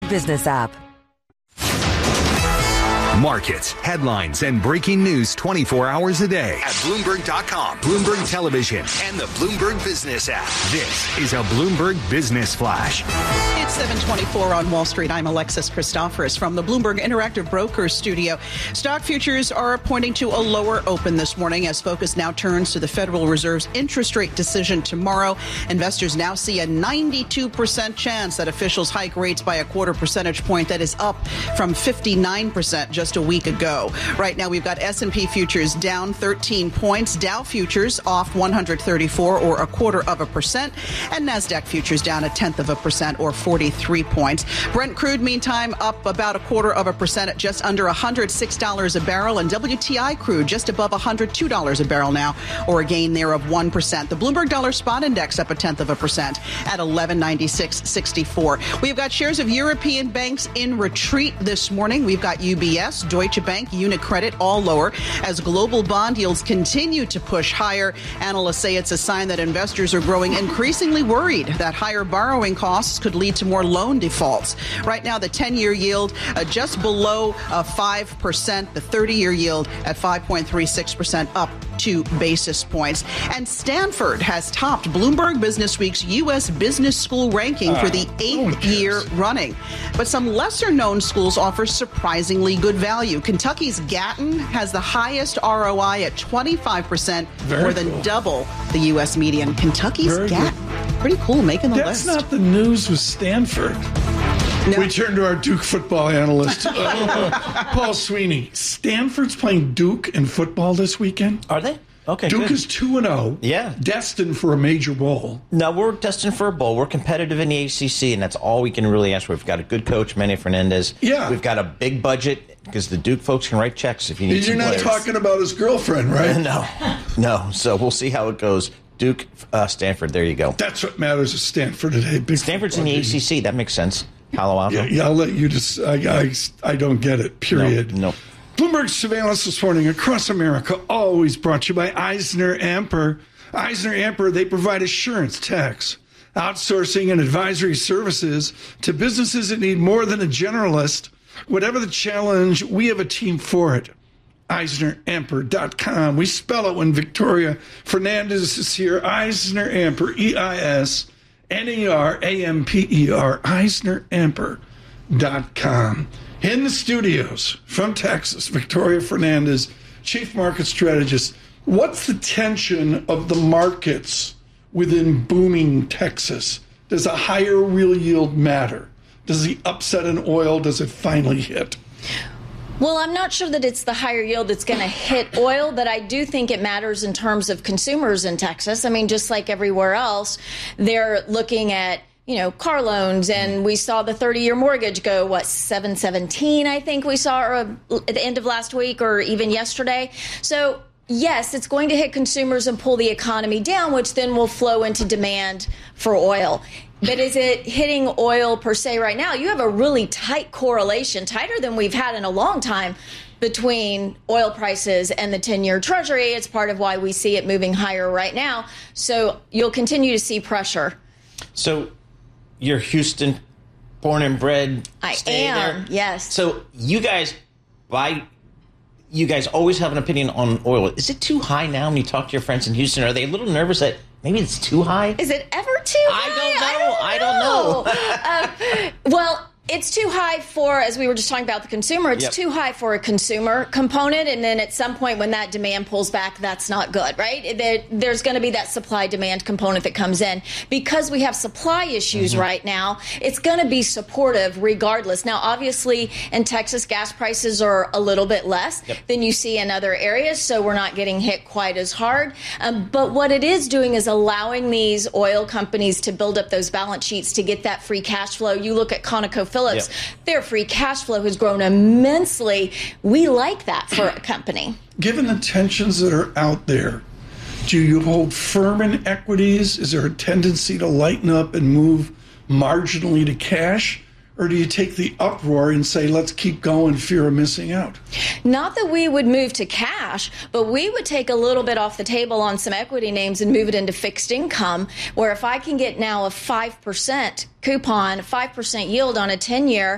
Business app. Markets, headlines, and breaking news 24 hours a day at Bloomberg.com, Bloomberg Television, and the Bloomberg Business app. This is a Bloomberg Business Flash. It's 7:24 on Wall Street. I'm Alexis Christoforous from the Bloomberg Interactive Brokers studio. Stock futures are pointing to a lower open this morning as focus now turns to the Federal Reserve's interest rate decision tomorrow. Investors now see a 92% chance that officials hike rates by a quarter percentage point. That is up from 59% just a week ago. Right now, we've got S&P futures down 13 points, Dow futures off 134 or a quarter of a percent, and NASDAQ futures down 1/10% or 43 points. Brent crude, meantime, up about a quarter of a percent at just under $106 a barrel, and WTI crude just above $102 a barrel now, or a gain there of 1%. The Bloomberg Dollar Spot Index up 1/10% at 1196.64. We've got shares of European banks in retreat this morning. We've got UBS, Deutsche Bank, UniCredit all lower as global bond yields continue to push higher. Analysts say it's a sign that investors are growing increasingly worried that higher borrowing costs could lead to more loan defaults. Right now, the 10-year yield just below 5%, the 30-year yield at 5.36%, up 2 basis points. And Stanford has topped Bloomberg Businessweek's U.S. Business School ranking for the 8th year running. But some lesser-known schools offer surprisingly good value. Kentucky's Gatton has the highest ROI at 25%, more than double the U.S. median. Kentucky's Gatton. Pretty cool, making the list. That's not the news with Stanford. No. We turn to our Duke football analyst, Paul Sweeney. Stanford's playing Duke in football this weekend. Are they? Okay, Duke good. is 2-0. Yeah. Destined for a major bowl. No, we're destined for a bowl. We're competitive in the ACC, and that's all we can really ask for. We've got a good coach, Manny Fernandez. Yeah. We've got a big budget because the Duke folks can write checks if you need some players. You're not talking about his girlfriend, right? No. So we'll see how it goes. Duke, Stanford, there you go. That's what matters at Stanford today. Big Stanford's in the ACC. That makes sense. Palo Alto. Yeah, I'll let you just. I don't get it. Period. No. Bloomberg surveillance this morning across America, always brought to you by EisnerAmper. EisnerAmper, they provide assurance, tax, outsourcing, and advisory services to businesses that need more than a generalist. Whatever the challenge, we have a team for it. EisnerAmper.com. We spell it when Victoria Fernandez is here. EisnerAmper, EisnerAmper, EisnerAmper.com. In the studios from Texas, Victoria Fernandez, Chief Market Strategist. What's the tension of the markets within booming Texas? Does a higher real yield matter? Does the upset in oil, does it finally hit? Well, I'm not sure that it's the higher yield that's going to hit oil, but I do think it matters in terms of consumers in Texas. I mean, just like everywhere else, they're looking at car loans, and we saw the 30-year mortgage go, 717, I think we saw at the end of last week or even yesterday. So, yes, it's going to hit consumers and pull the economy down, which then will flow into demand for oil. But is it hitting oil per se right now? You have a really tight correlation, tighter than we've had in a long time, between oil prices and the 10-year Treasury. It's part of why we see it moving higher right now. So you'll continue to see pressure. So you're Houston born and bred. I stay am, there. yes. So you guys always have an opinion on oil. Is it too high now when you talk to your friends in Houston? Are they a little nervous that maybe it's too high? Is it ever too high? I don't know. Well, it's too high for, as we were just talking about the consumer, it's too high for a consumer component. And then at some point when that demand pulls back, that's not good, right? There's going to be that supply-demand component that comes in. Because we have supply issues right now, it's going to be supportive regardless. Now, obviously, in Texas, gas prices are a little bit less than you see in other areas, so we're not getting hit quite as hard. But what it is doing is allowing these oil companies to build up those balance sheets to get that free cash flow. You look at ConocoPhillips, their free cash flow has grown immensely. We like that for a company. Given the tensions that are out there, do you hold firm in equities? Is there a tendency to lighten up and move marginally to cash? Or do you take the uproar and say, let's keep going, fear of missing out? Not that we would move to cash, but we would take a little bit off the table on some equity names and move it into fixed income, where if I can get now a 5% coupon, 5% yield on a 10-year,